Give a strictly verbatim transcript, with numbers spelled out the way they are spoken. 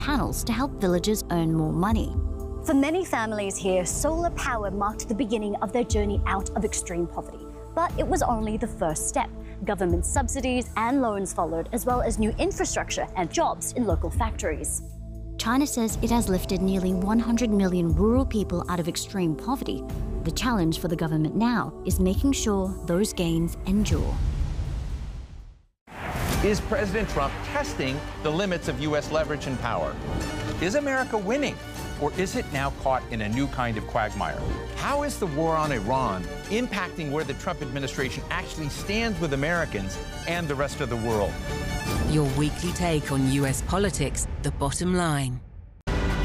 panels to help villagers earn more money. For many families here, solar power marked the beginning of their journey out of extreme poverty. But it was only the first step. Government subsidies and loans followed, as well as new infrastructure and jobs in local factories. China says it has lifted nearly one hundred million rural people out of extreme poverty. The challenge for the government now is making sure those gains endure. Is President Trump testing the limits of U S leverage and power? Is America winning, or is it now caught in a new kind of quagmire? How is the war on Iran impacting where the Trump administration actually stands with Americans and the rest of the world? Your weekly take on U S politics, The Bottom Line.